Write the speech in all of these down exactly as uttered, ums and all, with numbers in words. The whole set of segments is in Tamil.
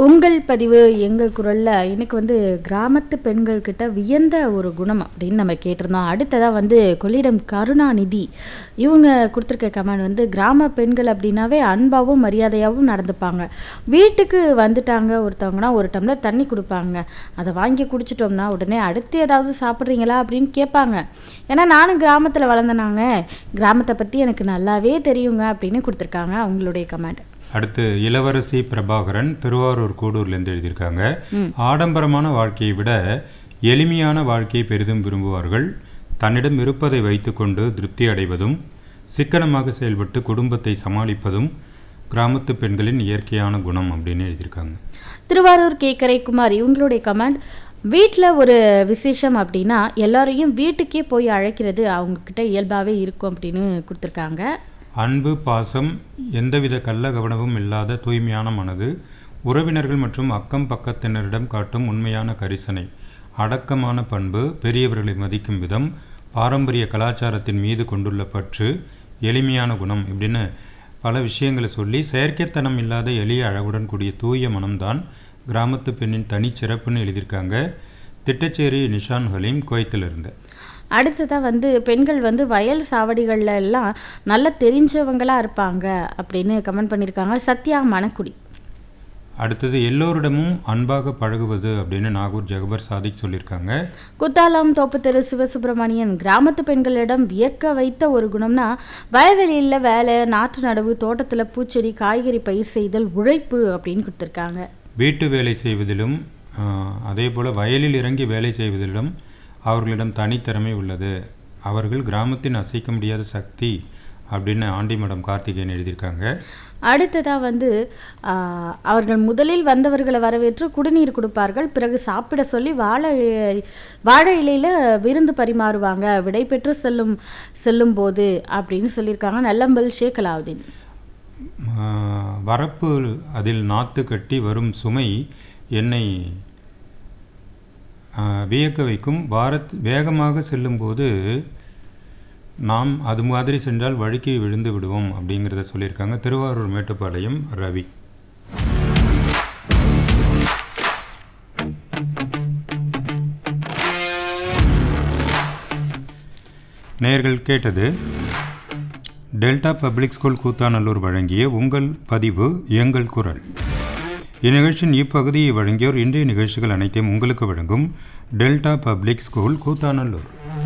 உங்கள் பதிவு எங்கள் குரலில் இன்னைக்கு வந்து கிராமத்து பெண்கள்கிட்ட வியந்த ஒரு குணம் அப்படின்னு நம்ம கேட்டிருந்தோம். அடுத்ததாக வந்து கொள்ளிடம் கருணாநிதி இவங்க கொடுத்துருக்க கமெண்ட் வந்து கிராம பெண்கள் அப்படின்னாவே அன்பாகவும் மரியாதையாகவும் நடந்துப்பாங்க. வீட்டுக்கு வந்துட்டாங்க ஒருத்தவங்கன்னா ஒரு டம்ளர் தண்ணி கொடுப்பாங்க. அதை வாங்கி குடிச்சிட்டோம்னா உடனே அடுத்து ஏதாவது சாப்பிட்றீங்களா அப்படின்னு கேட்பாங்க. ஏன்னா நானும் கிராமத்தில் வளர்ந்தனாங்க, கிராமத்தை பற்றி எனக்கு நல்லாவே தெரியுங்க அப்படின்னு கொடுத்துருக்காங்க அவங்களுடைய கமெண்ட். அடுத்து இளவரசி பிரபாகரன் திருவாரூர் கூடூர்லேருந்து எழுதியிருக்காங்க. ஆடம்பரமான வாழ்க்கையை விட எளிமையான வாழ்க்கையை பெரிதும் விரும்புவார்கள். தன்னிடம் இருப்பதை வைத்துக்கொண்டு திருப்தி அடைவதும் சிக்கனமாக செயல்பட்டு குடும்பத்தை சமாளிப்பதும் கிராமத்து பெண்களின் இயற்கையான குணம் அப்படின்னு எழுதியிருக்காங்க. திருவாரூர் கேக்கரை குமார் இவங்களுடைய கமெண்ட், வீட்டில் ஒரு விசேஷம் அப்படின்னா எல்லாரையும் வீட்டுக்கே போய் அழைக்கிறது அவங்கக்கிட்ட இயல்பாகவே இருக்கும் அப்படின்னு கொடுத்துருக்காங்க. அன்பு, பாசம், எந்தவித கள்ள கவனமும் இல்லாத தூய்மையான மனது, உறவினர்கள் மற்றும் அக்கம் பக்கத்தினரிடம் காட்டும் உண்மையான கரிசனை, அடக்கமான பண்பு, பெரியவர்களை மதிக்கும் விதம், பாரம்பரிய கலாச்சாரத்தின் மீது கொண்டுள்ள பற்று, எளிமையான குணம் இப்படின்னு பல விஷயங்களை சொல்லி செயற்கைத்தனம் இல்லாத எளிய அழகுடன் கூடிய தூய மனம்தான் கிராமத்து பெண்ணின் தனிச்சிறப்புன்னு எழுதியிருக்காங்க. திட்டச்சேரி நிஷான் ஹலீம் குவைத்திலிருந்து. அடுத்ததாக வந்து பெண்கள் வந்து வயல் சாவடிகளில் எல்லாம் நல்லா தெரிஞ்சவங்களாக இருப்பாங்க அப்படின்னு கமெண்ட் பண்ணியிருக்காங்க. சத்யா மணக்குடி. அடுத்தது எல்லோரிடமும் அன்பாக பழகுவது அப்படின்னு நாகூர் ஜகபர் சாதிக் சொல்லியிருக்காங்க. குத்தாலம் தோப்பு தெரு சிவசுப்பிரமணியன், கிராமத்து பெண்களிடம் வியக்க வைத்த ஒரு குணம்னா வயல்வெளியில் வேலை, நாற்று நடவு, தோட்டத்தில் பூச்செடி, காய்கறி பயிர் செய்தல், உழைப்பு அப்படின்னு கொடுத்துருக்காங்க. வீட்டு வேலை செய்வதிலும் அதே போல் வயலில் இறங்கி வேலை செய்வதிலும் அவர்களிடம் தனித்திறமை உள்ளது. அவர்கள் கிராமத்தின் அசைக்க முடியாத சக்தி அப்படின்னு ஆண்டிமடம் கார்த்திகேயன் எழுதியிருக்காங்க. அடுத்ததாக வந்து அவர்கள் முதலில் வந்தவர்களை வரவேற்று குடிநீர் கொடுப்பார்கள். பிறகு சாப்பிட சொல்லி வாழை வாழை இலையில் விருந்து பரிமாறுவாங்க விடை பெற்று செல்லும் செல்லும் போது அப்படின்னு சொல்லியிருக்காங்க. நல்லம்பல் ஷேக் அலாவுதீன். வரப்பு அதில் நாற்று கட்டி வரும் சுமை என்னை வியக்க வைக்கும். பாரத் வேகமாக செல்லும்போது நாம் அது மாதிரி சென்றால் வழுக்கி விழுந்து விடுவோம் அப்படிங்கிறத சொல்லியிருக்காங்க. திருவாரூர் மேட்டுப்பாளையம் ரவி. நேயர்கள் கேட்டது டெல்டா பப்ளிக் ஸ்கூல் கூத்தாநல்லூர் வழங்கிய உங்கள் பதிவு எங்கள் குரல். இந்நிகழ்ச்சியின் இப்பகுதியை வழங்கியோர் இன்றைய நிகழ்ச்சிகள் அனைத்தையும் உங்களுக்கு வழங்கும் delta public school Koothanallur.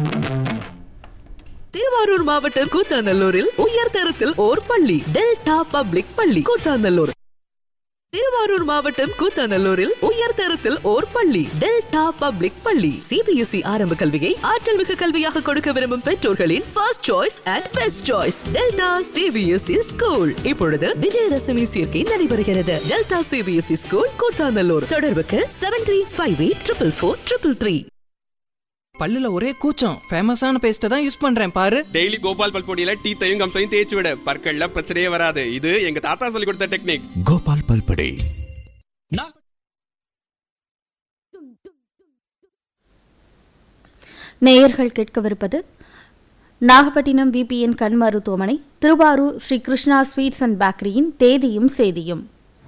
Thiruvarur மாவட்டம் கூத்தாநல்லூரில் உயர்தரத்தில் ஓர் பள்ளி, டெல்டா பப்ளிக் பள்ளி கூத்தாநல்லூர். திருவாரூர் மாவட்டம் கூத்தாநல்லூரில் உயர்தரத்தில் ஓர் பள்ளி, டெல்டா பப்ளிக் பள்ளி. சிபிஎஸ்இ ஆரம்ப கல்வியை ஆற்றல் மிகு கல்வியாக கொடுக்க விரும்பும் பெற்றோர்களின் first choice and best choice delta CBSE school. இப்பொழுது விஜயதசமி சேர்க்கை நடைபெறுகிறது. Delta CBSE school Koothanallur. தொடர்புக்கு seven three five eight triple four triple three. பல்லுல ஒரே கூச்சம், ஃபேமஸான பேஸ்ட் தான் யூஸ் பண்றேன் பாரு. டெய்லி கோபால் பல்பொடியில டீத்தையும் கம்சையும் தேய்ச்சி விட, பற்கள்ல பிரச்சனையே வராது. இது எங்க தாத்தா சொல்லி கொடுத்த டெக்னிக். கோபால் பல்பொடி. நேயர்கள் கேட்கவிருப்பது நாகப்பட்டினம் விபிஎன் கண் மருத்துவமனை, திருவாரூர் ஸ்ரீ கிருஷ்ணா ஸ்வீட்ஸ் அண்ட் பேக்கரியின் தேதியும் சேதியும்.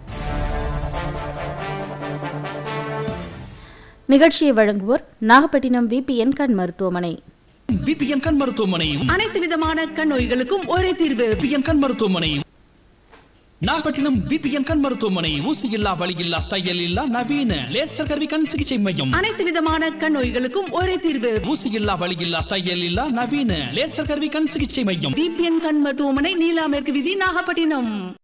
நிகழ்ச்சியை வழங்குவோர் நாகப்பட்டினம் விபிஎன் கண் மருத்துவமனை. விபிஎன் கண் மருத்துவமனை அனைத்து விதமான கண் நோய்களுக்கும் ஒரே தீர்வு. விபிஎன் கண் மருத்துவமனை நாகப்பட்டினம். விபிஎன் கண் மருத்துவமனை ஊசி இல்லா, வலி இல்லா, தையல் இல்லா, நவீன லேசர் கருவி கண் சிகிச்சை மையம். அனைத்து விதமான கண் நோய்களுக்கும் ஒரே தீர்வு. ஊசி இல்லா, வலி இல்லா, தையல் இல்லா, நவீன லேசர் கருவி கண் சிகிச்சை மையம். விபிஎன் கண் மருத்துவமனை, நீலா மேற்கு வீதி, நாகப்பட்டினம்.